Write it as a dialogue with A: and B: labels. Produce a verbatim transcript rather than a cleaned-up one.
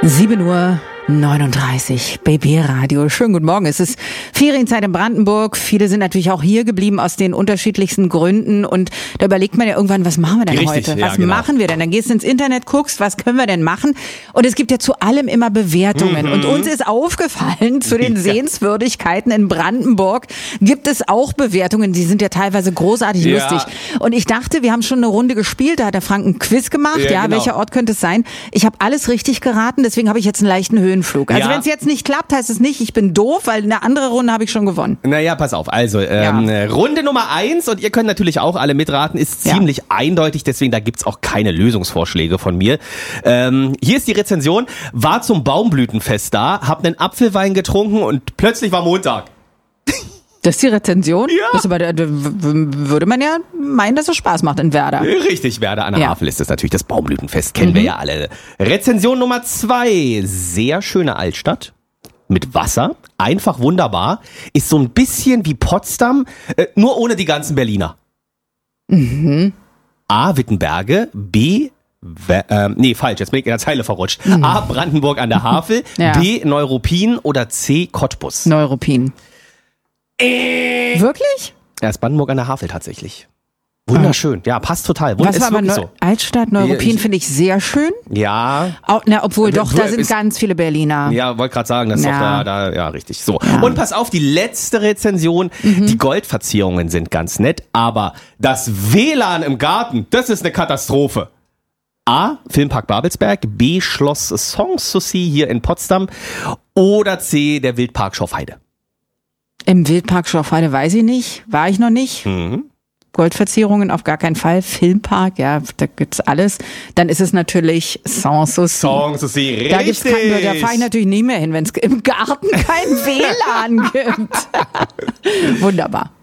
A: sieben Uhr neununddreißig, B B Radio. Schönen guten Morgen. Es ist Ferienzeit in Brandenburg. Viele sind natürlich auch hier geblieben aus den unterschiedlichsten Gründen. Und da überlegt man ja irgendwann, was machen wir denn
B: Richtig,
A: heute?
B: ja,
A: Was
B: genau.
A: machen wir denn? Dann gehst du ins Internet, guckst, was können wir denn machen? Und es gibt ja zu allem immer Bewertungen.
B: Mhm.
A: Und uns ist aufgefallen, zu den
B: Ja.
A: Sehenswürdigkeiten in Brandenburg gibt es auch Bewertungen. Die sind ja teilweise großartig
B: Ja.
A: lustig. Und ich dachte, wir haben schon eine Runde gespielt. Da hat der Frank ein Quiz gemacht. Ja,
B: Ja, genau.
A: welcher Ort könnte es sein? Ich habe alles richtig geraten. Deswegen habe ich jetzt einen leichten Höhenflug. Also
B: Ja.
A: wenn es jetzt nicht klappt, heißt es nicht, ich bin doof, weil eine andere Runde habe ich schon gewonnen.
B: Naja, pass auf. Also, ähm,
A: Ja.
B: Runde Nummer eins, und ihr könnt natürlich auch alle mitraten, ist
A: Ja.
B: ziemlich eindeutig, deswegen da gibt's auch keine Lösungsvorschläge von mir. Ähm, hier ist die Rezension. War zum Baumblütenfest da, hab einen Apfelwein getrunken und plötzlich war Montag.
A: Das ist die Rezension?
B: Ja.
A: Das ist aber, da würde man ja meinen, dass es Spaß macht in Werder.
B: Richtig, Werder an der
A: Ja.
B: Havel ist das natürlich, das Baumblütenfest, kennen wir ja alle. Rezension Nummer zwei, sehr schöne Altstadt. Mit Wasser, einfach wunderbar, ist so ein bisschen wie Potsdam, äh, nur ohne die ganzen Berliner.
A: Mhm.
B: A. Wittenberge, B. We ähm, nee, falsch, jetzt bin ich in der Zeile verrutscht. A. Brandenburg an der Havel,
A: Ja.
B: B. Neuruppin oder C. Cottbus.
A: Neuruppin.
B: Äh.
A: Wirklich?
B: Ja, ist Brandenburg an der Havel tatsächlich. Wunderschön, ja, passt total. Wund
A: Was
B: ist
A: war aber
B: wirklich
A: Neu
B: so.
A: Altstadt, Neuruppin
B: Ja, ich-
A: finde ich sehr schön.
B: Ja,
A: Auch, na, obwohl
B: Äh,
A: doch, da sind
B: ist-
A: ganz viele Berliner.
B: ja, wollte gerade sagen, das ist
A: Ja.
B: doch da, da, ja, richtig. So.
A: Ja.
B: Und pass auf, die letzte Rezension. Die Goldverzierungen sind ganz nett, aber das W L A N im Garten, das ist eine Katastrophe. A. Filmpark Babelsberg, B. Schloss Sanssouci hier in Potsdam oder C. der Wildpark Schorfheide.
A: Im Wildpark Schorfheide weiß ich nicht, war ich noch nicht.
B: Mhm.
A: Goldverzierungen auf gar keinen Fall. Filmpark, ja, da gibt's alles. Dann ist es natürlich Sanssouci.
B: Sanssouci, richtig.
A: Da gibt's kein, da fahre ich natürlich nicht mehr hin, wenn es im Garten kein W L A N gibt. Wunderbar.